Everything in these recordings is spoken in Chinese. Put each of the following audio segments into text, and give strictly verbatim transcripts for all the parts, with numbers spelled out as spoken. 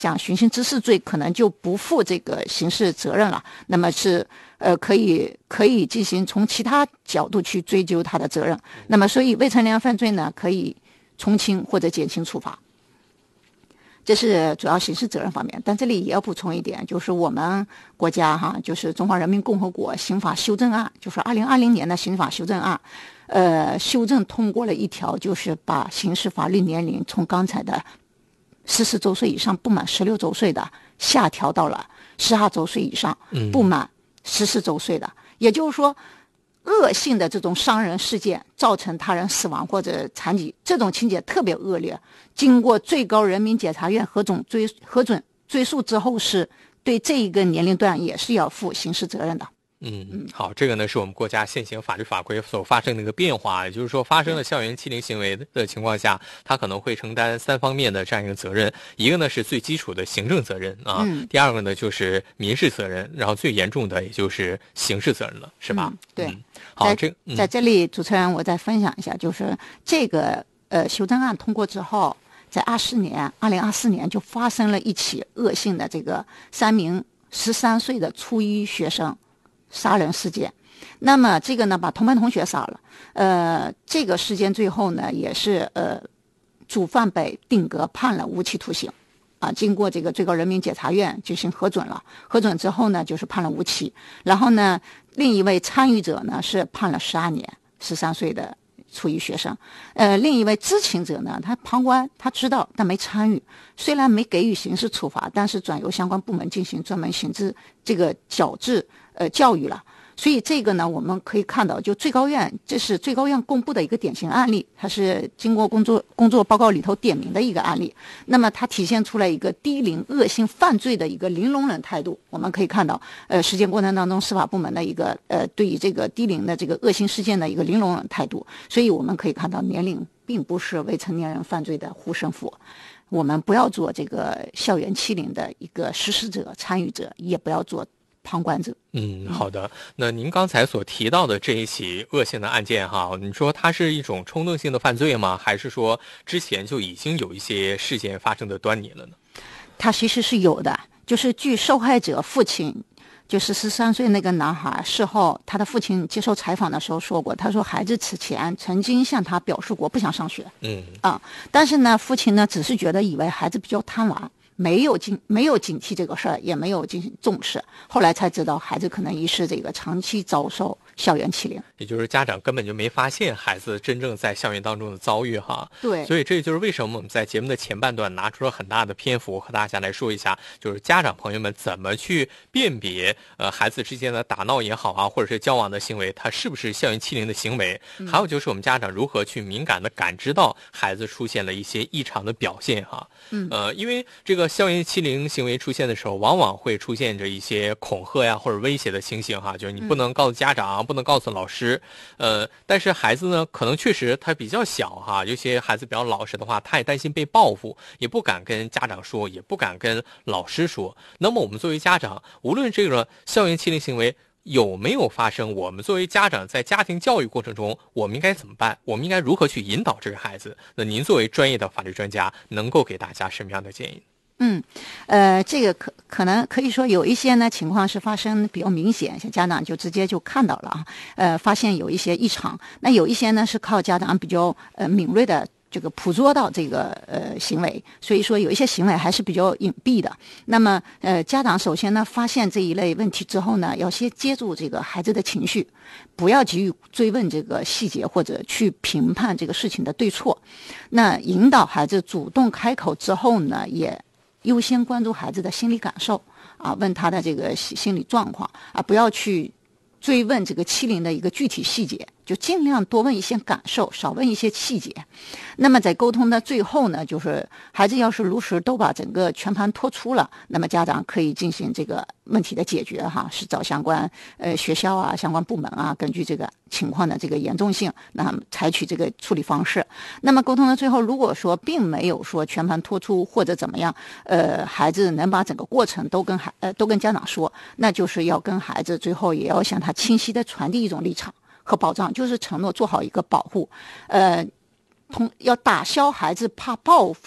讲寻衅滋事罪可能就不负这个刑事责任了，那么是呃可以可以进行从其他角度去追究他的责任。那么所以未成年人犯罪呢，可以从轻或者减轻处罚。这是主要刑事责任方面，但这里也要补充一点，就是我们国家哈，就是中华人民共和国刑法修正案，就是二零二零年的刑法修正案，呃，修正通过了一条，就是把刑事法律年龄从刚才的十四周岁以上不满十六周岁的下调到了十二周岁以上不满十四周岁的，嗯、也就是说。恶性的这种伤人事件造成他人死亡或者残疾，这种情节特别恶劣，经过最高人民检察院核准追核准追诉之后，是对这一个年龄段也是要负刑事责任的。 嗯，好，这个呢是我们国家现行法律法规所发生的一个变化，也就是说发生了校园欺凌行为的情况下，他可能会承担三方面的这样一个责任，一个呢是最基础的行政责任啊，嗯、第二个呢就是民事责任，然后最严重的也就是刑事责任了，是吧？ 嗯、对、 嗯，好， 在这、嗯、 在这里主持人我再分享一下，就是这个呃修正案通过之后，在二四年二零二四年就发生了一起恶性的这个三名十三岁的初一学生杀人事件，那么这个呢把同班同学杀了，呃，这个事件最后呢也是呃主犯被定格判了无期徒刑，啊，经过这个最高人民检察院进行核准了，核准之后呢就是判了无期，然后呢另一位参与者呢是判了十二年，十三岁的初一学生，呃，另一位知情者呢，他旁观，他知道但没参与，虽然没给予刑事处罚，但是转由相关部门进行专门刑事这个矫治呃教育了。所以这个呢，我们可以看到，就最高院，这是最高院公布的一个典型案例，它是经过工作工作报告里头点名的一个案例。那么它体现出来一个低龄恶性犯罪的一个零容忍态度。我们可以看到，呃，实践过程当中，司法部门的一个呃对于这个低龄的这个恶性事件的一个零容忍态度。所以我们可以看到，年龄并不是未成年人犯罪的护身符。我们不要做这个校园欺凌的一个实施者、参与者，也不要做旁观者。 嗯，好的。那您刚才所提到的这一起恶性的案件哈，你说它是一种冲动性的犯罪吗？还是说之前就已经有一些事件发生的端倪了呢？ 它其实是有的，就是据受害者父亲，就是十三岁那个男孩，事后他的父亲接受采访的时候说过，他说孩子此前曾经向他表示过不想上学， 嗯啊，但是呢，父亲呢只是觉得以为孩子比较贪玩。没有警没有警惕这个事儿，也没有进行重视，后来才知道孩子可能疑似这个长期遭受校园欺凌， 也就是家长根本就没发现孩子真正在校园当中的遭遇哈。 对， 所以这就是为什么我们在节目的前半段拿出了很大的篇幅和大家来说一下，就是家长朋友们怎么去辨别呃孩子之间的打闹也好啊，或者是交往的行为，它是不是校园欺凌的行为？嗯、还有就是我们家长如何去敏感的感知到孩子出现了一些异常的表现哈。 嗯， 呃，因为这个校园欺凌行为出现的时候，往往会出现着一些恐吓呀或者威胁的情形哈，就是你不能告诉家长，嗯、不能告诉老师，呃，但是孩子呢，可能确实他比较小哈，有些孩子比较老实的话，他也担心被报复，也不敢跟家长说，也不敢跟老师说。那么我们作为家长，无论这个校园欺凌行为有没有发生，我们作为家长在家庭教育过程中，我们应该怎么办？我们应该如何去引导这个孩子？那您作为专业的法律专家，能够给大家什么样的建议？ 嗯，呃，这个可可能可以说有一些呢情况是发生比较明显，像家长就直接就看到了啊，呃，发现有一些异常。那有一些呢是靠家长比较呃敏锐的这个捕捉到这个呃行为，所以说有一些行为还是比较隐蔽的。那么呃，家长首先呢发现这一类问题之后呢，要先接住这个孩子的情绪，不要急于追问这个细节或者去评判这个事情的对错。那引导孩子主动开口之后呢，也优先关注孩子的心理感受啊，问他的这个心理状况啊，不要去追问这个欺凌的一个具体细节，就尽量多问一些感受，少问一些细节。那么在沟通的最后呢，就是孩子要是如实都把整个全盘托出了，那么家长可以进行这个问题的解决哈，是找相关呃学校啊、相关部门啊，根据这个情况的这个严重性，那么采取这个处理方式。那么沟通的最后，如果说并没有说全盘托出或者怎么样，呃，孩子能把整个过程都跟孩呃都跟家长说，那就是要跟孩子最后也要向他清晰的传递一种立场和保障，就是承诺做好一个保护，呃，同要打消孩子怕报复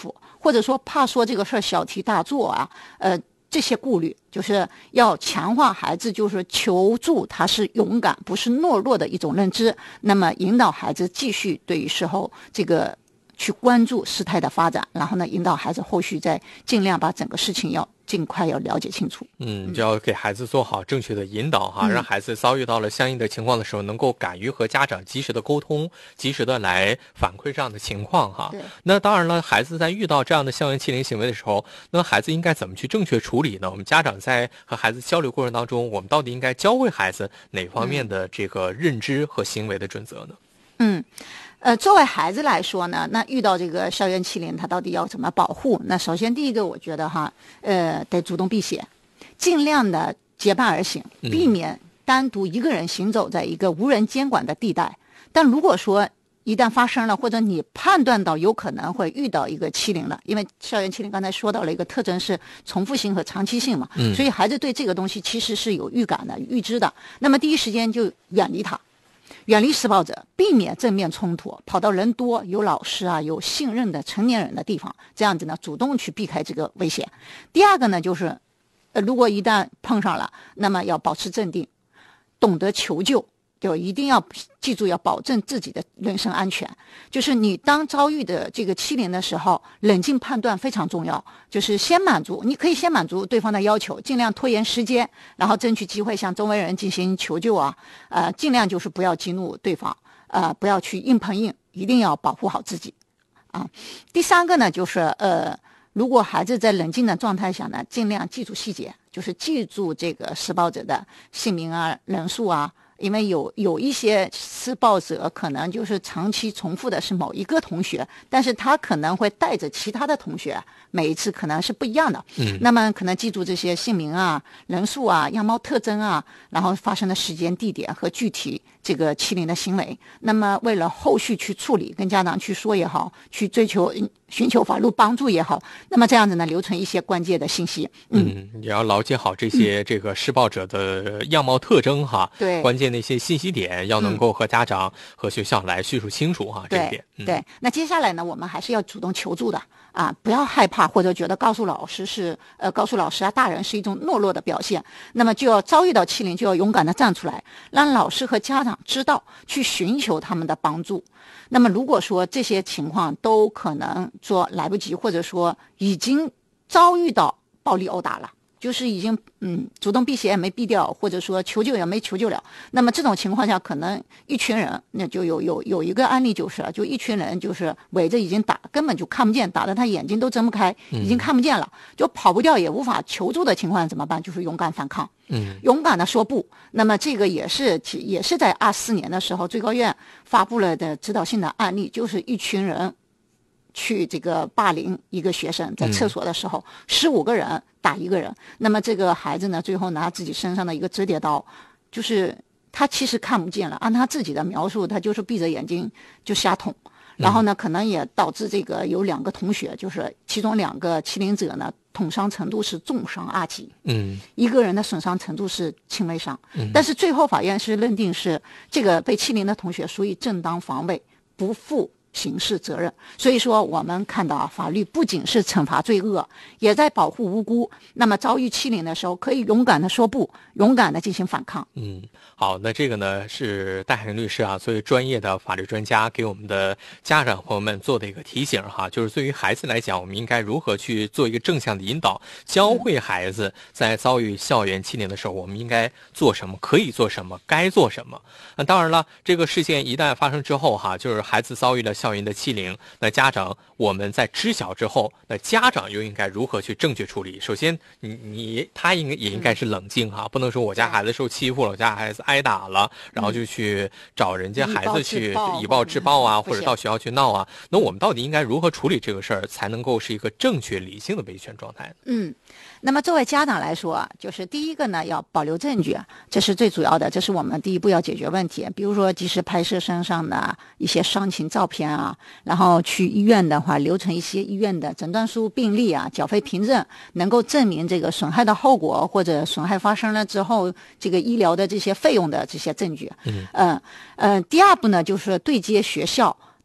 或者说怕说这个事儿小题大做啊，呃。这些顾虑就是要强化孩子就是求助他是勇敢不是懦弱的一种认知，那么引导孩子继续对于事后这个去关注事态的发展，然后呢引导孩子后续再尽量把整个事情要尽快要了解清楚。 嗯，就要给孩子做好正确的引导哈， 嗯、 让孩子遭遇到了相应的情况的时候，能够敢于和家长及时的沟通，及时的来反馈这样的情况哈。那当然了，孩子在遇到这样的校园欺凌行为的时候，那孩子应该怎么去正确处理呢？我们家长在和孩子交流过程当中，我们到底应该教会孩子哪方面的这个认知和行为的准则呢？ 嗯。呃，作为孩子来说呢，那遇到这个校园欺凌，他到底要怎么保护？那首先第一个，我觉得哈，呃，得主动避险，尽量的结伴而行，避免单独一个人行走在一个无人监管的地带。但如果说一旦发生了，或者你判断到有可能会遇到一个欺凌了，因为校园欺凌刚才说到了一个特征是重复性和长期性嘛，所以孩子对这个东西其实是有预感的、预知的。那么第一时间就远离他。远离施暴者，避免正面冲突，跑到人多、有老师啊、有信任的成年人的地方，这样子呢，主动去避开这个危险。第二个呢，就是，呃，如果一旦碰上了，那么要保持镇定，懂得求救。就一定要记住，要保证自己的人身安全。就是你当遭遇的这个欺凌的时候，冷静判断非常重要。就是先满足，你可以先满足对方的要求，尽量拖延时间，然后争取机会向周围人进行求救啊。呃，尽量就是不要激怒对方，呃，不要去硬碰硬，一定要保护好自己。啊，第三个呢，就是呃，如果孩子在冷静的状态下呢，尽量记住细节，就是记住这个施暴者的姓名啊、人数啊。因为有有一些施暴者可能就是长期重复的是某一个同学，但是他可能会带着其他的同学，每一次可能是不一样的。嗯，那么可能记住这些姓名啊、人数啊、样貌特征啊，然后发生的时间、地点和具体这个欺凌的行为。那么为了后续去处理，跟家长去说也好，去追求寻求法律帮助也好，那么这样子呢，留存一些关键的信息。 嗯，嗯也要牢记好这些这个施暴者的样貌特征哈。 对， 关键的一些信息点要能够和家长和学校来叙述清楚哈，这一点。 对，对，那接下来呢，我们还是要主动求助的啊，不要害怕或者觉得告诉老师是呃告诉老师啊大人是一种懦弱的表现，那么就要遭遇到欺凌就要勇敢的站出来，让老师和家长知道去寻求他们的帮助。那么如果说这些情况都可能说来不及，或者说已经遭遇到暴力殴打了。就是已经嗯主动避险也没避掉，或者说求救也没求救了，那么这种情况下，可能一群人，那就有有有一个案例就是就一群人就是围着已经打，根本就看不见，打得他眼睛都睁不开，已经看不见了，就跑不掉也无法求助的情况怎么办？就是勇敢反抗，嗯，勇敢的说不。那么这个也是也是在二四年的时候，最高院发布了的指导性的案例，就是一群人去这个霸凌一个学生，在厕所的时候，十五个人打一个人。那么这个孩子呢，最后拿自己身上的一个折叠刀，就是他其实看不见了，按他自己的描述，他就是闭着眼睛就瞎捅。然后呢，可能也导致这个有两个同学，就是其中两个欺凌者呢，捅伤程度是重伤二级，嗯，一个人的损伤程度是轻微伤，嗯，但是最后法院是认定是这个被欺凌的同学属于正当防卫，不负刑事责任。所以说我们看到法律不仅是惩罚罪恶，也在保护无辜。那么遭遇欺凌的时候，可以勇敢的说不，勇敢的进行反抗。 嗯，好，那这个呢是戴海林律师啊，作为专业的法律专家，给我们的家长朋友们做的一个提醒哈，就是对于孩子来讲，我们应该如何去做一个正向的引导，教会孩子在遭遇校园欺凌的时候，我们应该做什么，可以做什么，该做什么。那当然了，这个事件一旦发生之后哈，就是孩子遭遇了校园的欺凌，那家长我们在知晓之后，那家长又应该如何去正确处理？首先，你你他应该也应该是冷静哈，不能说我家孩子受欺负了，我家孩子挨打了，然后就去找人家孩子去以暴制暴啊，或者到学校去闹啊。那我们到底应该如何处理这个事儿，才能够是一个正确理性的维权状态呢？ 嗯。那么作为家长来说，就是第一个呢，要保留证据，这是最主要的，这是我们第一步要解决问题。比如说及时拍摄身上的一些伤情照片啊，然后去医院的话留存一些医院的诊断书、病历啊、缴费凭证，能够证明这个损害的后果或者损害发生了之后这个医疗的这些费用的这些证据。嗯呃呃，第二步呢，就是对接学校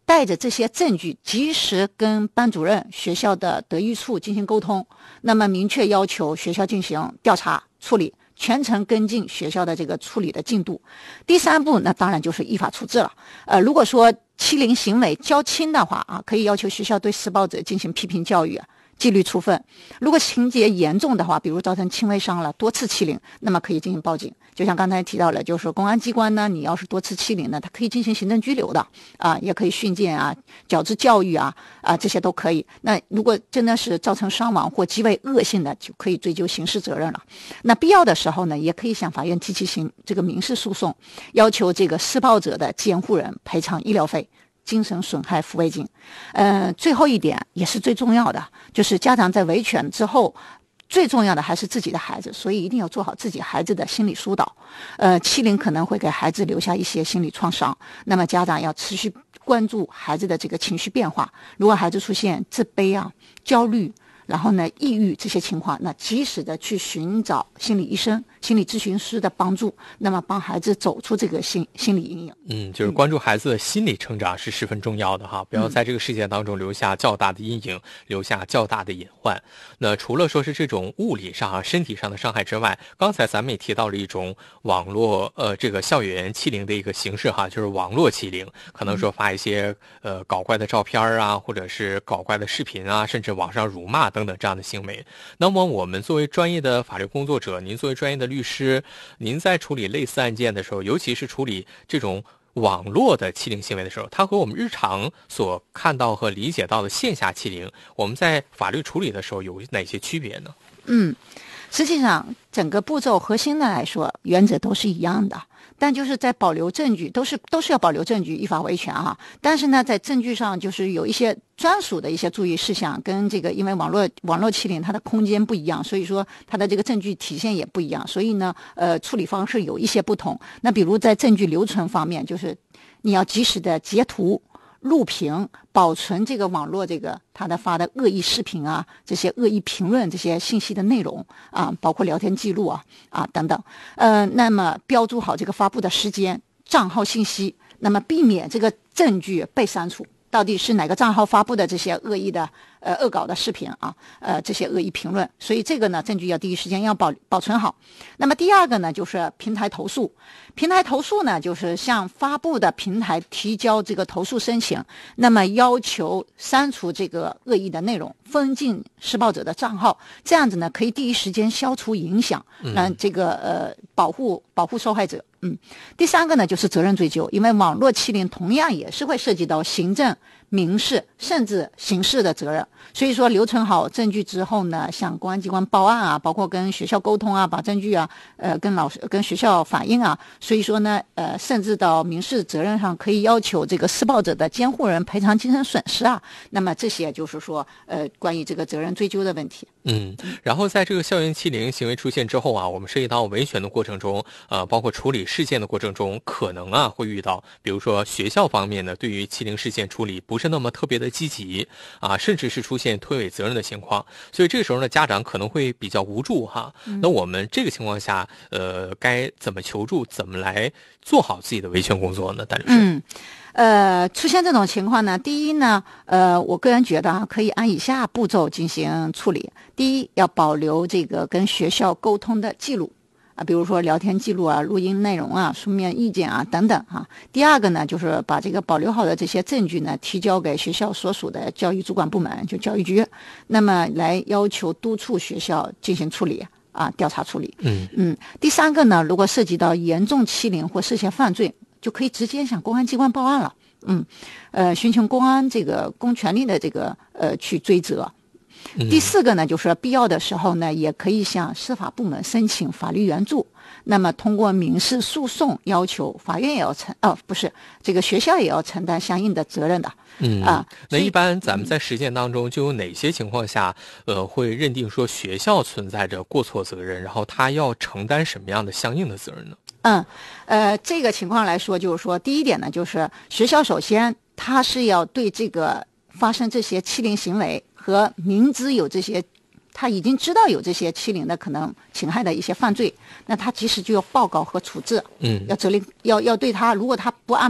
带着这些证据及时跟班主任、学校的德育处进行沟通，那么明确要求学校进行调查处理，全程跟进学校的这个处理的进度。第三步那当然就是依法处置了。呃，如果说欺凌行为较轻的话啊，可以要求学校对施暴者进行批评教育啊，纪律处分。如果情节严重的话，比如造成轻微伤了、多次欺凌，那么可以进行报警。就像刚才提到了，就是公安机关呢，你要是多次欺凌呢，它可以进行行政拘留的啊，也可以训诫啊、矫治教育啊啊，这些都可以。那如果真的是造成伤亡或极为恶性的，就可以追究刑事责任了。那必要的时候呢，也可以向法院提起刑这个民事诉讼，要求这个施暴者的监护人赔偿医疗费、精神损害抚慰金。呃，最后一点也是最重要的，就是家长在维权之后，最重要的还是自己的孩子，所以一定要做好自己孩子的心理疏导。呃，欺凌可能会给孩子留下一些心理创伤，那么家长要持续关注孩子的这个情绪变化。如果孩子出现自卑啊、焦虑，然后呢，抑郁这些情况，那及时的去寻找心理医生、心理咨询师的帮助，那么帮孩子走出这个心心理阴影。 嗯，就是关注孩子的心理成长是十分重要的哈，不要在这个事件当中留下较大的阴影，留下较大的隐患。那除了说是这种物理上啊、身体上的伤害之外，刚才咱们也提到了一种网络呃这个校园欺凌的一个形式哈，就是网络欺凌，可能说发一些呃搞怪的照片啊，或者是搞怪的视频啊，甚至网上辱骂等等这样的行为。那么我们作为专业的法律工作者，您作为专业的律师，您在处理类似案件的时候，尤其是处理这种网络的欺凌行为的时候，它和我们日常所看到和理解到的线下欺凌，我们在法律处理的时候有哪些区别呢？ 嗯，实际上整个步骤核心的来说，原则都是一样的，但就是在保留证据，都是都是要保留证据，依法维权哈。但是呢，在证据上就是有一些专属的一些注意事项，跟这个因为网络网络欺凌它的空间不一样，所以说它的这个证据体现也不一样，所以呢，呃，处理方式有一些不同。那比如在证据留存方面，就是你要及时的截图、录屏、保存这个网络这个他的发的恶意视频啊，这些恶意评论这些信息的内容啊，包括聊天记录啊啊等等，呃，那么标注好这个发布的时间、账号信息，那么避免这个证据被删除。到底是哪个账号发布的这些恶意的呃恶搞的视频啊，呃这些恶意评论，所以这个呢证据要第一时间要保保存好。那么第二个呢就是平台投诉，平台投诉呢就是向发布的平台提交这个投诉申请，那么要求删除这个恶意的内容，封禁施暴者的账号，这样子呢可以第一时间消除影响，让这个呃保护保护受害者。嗯，第三个呢就是责任追究，因为网络欺凌同样也是会涉及到行政、民事甚至刑事的责任，所以说留存好证据之后呢，向公安机关报案啊，包括跟学校沟通啊，把证据啊，呃，跟老师、跟学校反映啊，所以说呢，呃，甚至到民事责任上可以要求这个施暴者的监护人赔偿精神损失啊。那么这些就是说，呃，关于这个责任追究的问题。 嗯，然后在这个校园欺凌行为出现之后啊，我们涉及到维权的过程中，呃，包括处理事件的过程中，可能啊会遇到，比如说学校方面呢，对于欺凌事件处理不是那么特别的积极啊，甚至是出现推诿责任的情况，所以这个时候呢，家长可能会比较无助哈。嗯、那我们这个情况下，呃，该怎么求助，怎么来做好自己的维权工作呢？但是， 嗯。呃，出现这种情况呢，第一呢，呃，我个人觉得啊，可以按以下步骤进行处理。第一，要保留这个跟学校沟通的记录啊，比如说聊天记录啊、录音内容啊、书面意见啊等等哈、啊。第二个呢，就是把这个保留好的这些证据呢，提交给学校所属的教育主管部门，就教育局，那么来要求督促学校进行处理啊，调查处理。 嗯嗯。第三个呢，如果涉及到严重欺凌或涉嫌犯罪，就可以直接向公安机关报案了，嗯，呃，寻求公安这个公权力的这个呃去追责。第四个呢，就是必要的时候呢，也可以向司法部门申请法律援助。那么通过民事诉讼要求法院也要承哦，不是这个学校也要承担相应的责任的。 嗯啊， 那一般咱们在实践当中，就有哪些情况下，呃，会认定说学校存在着过错责任，然后他要承担什么样的相应的责任呢？ 嗯，呃，这个情况来说，就是说，第一点呢，就是学校首先他是要对这个发生这些欺凌行为和明知有这些，他已经知道有这些欺凌的可能侵害的一些犯罪，那他及时就要报告和处置， 嗯， 要责令要要对他，如果他不按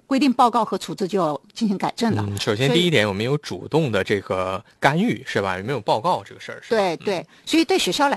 规定报告和处置就要进行改正了。 嗯，首先第一点，我们有主动的这个干预，是吧？有没有报告这个事儿？ 对对，所以对学校来